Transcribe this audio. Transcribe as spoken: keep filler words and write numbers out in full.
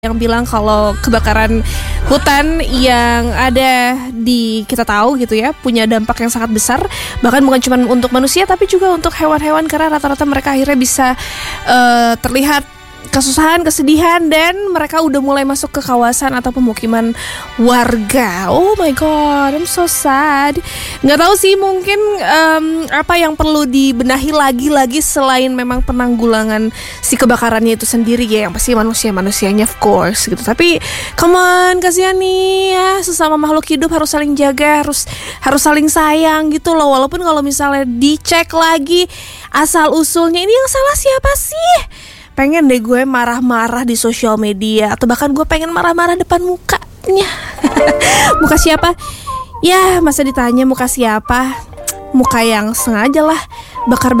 yang bilang kalau kebakaran hutan yang ada di kita tahu gitu ya punya dampak yang sangat besar, bahkan bukan cuma untuk manusia tapi juga untuk hewan-hewan, karena rata-rata mereka akhirnya bisa uh, terlihat kesusahan, kesedihan, dan mereka udah mulai masuk ke kawasan atau pemukiman warga. Oh my god, I'm so sad. Nggak tahu sih, mungkin um, apa yang perlu dibenahi lagi-lagi selain memang penanggulangan si kebakarannya itu sendiri ya, yang pasti manusia-manusianya of course gitu. Tapi come on, kasihan nih ya, sesama makhluk hidup harus saling jaga, harus harus saling sayang gitu loh. Walaupun kalau misalnya dicek lagi asal usulnya, ini yang salah siapa sih? Pengen deh gue marah-marah di sosial media, atau bahkan gue pengen marah-marah depan mukanya. Muka siapa? Ya masa ditanya muka siapa? Muka yang sengaja lah bakar-bakar